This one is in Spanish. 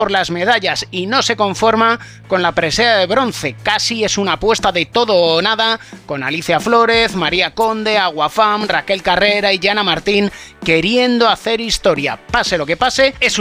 por las medallas y no se conforma con la presea de bronce. Casi es una apuesta de todo o nada, con Alicia Flórez, María Conde, Aguafam, Raquel Carrera y Yana Martín queriendo hacer historia. Pase lo que pase, es